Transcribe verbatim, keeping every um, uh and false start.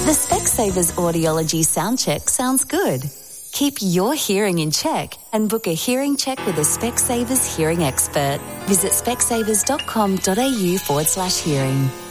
The Specsavers Audiology sound check sounds good. Keep your hearing in check and book a hearing check with a Specsavers hearing expert. Visit specsavers.com.au forward slash hearing.